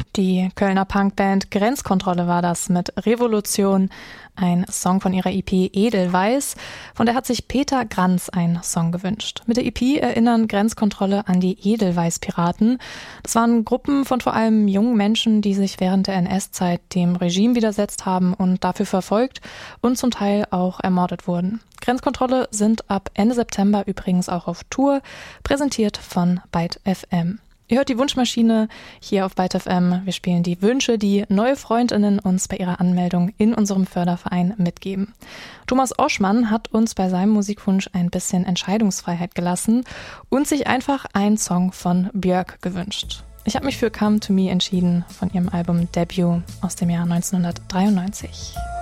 Die Kölner Punkband Grenzkontrolle war das mit Revolution, ein Song von ihrer EP Edelweiß. Von der hat sich Peter Granz einen Song gewünscht. Mit der EP erinnern Grenzkontrolle an die Edelweiß-Piraten. Das waren Gruppen von vor allem jungen Menschen, die sich während der NS-Zeit dem Regime widersetzt haben und dafür verfolgt und zum Teil auch ermordet wurden. Grenzkontrolle sind ab Ende September übrigens auch auf Tour, präsentiert von Byte FM. Ihr hört die Wunschmaschine hier auf Byte FM. Wir spielen die Wünsche, die neue FreundInnen uns bei ihrer Anmeldung in unserem Förderverein mitgeben. Thomas Oschmann hat uns bei seinem Musikwunsch ein bisschen Entscheidungsfreiheit gelassen und sich einfach einen Song von Björk gewünscht. Ich habe mich für Come to Me entschieden von ihrem Album Debut aus dem Jahr 1993.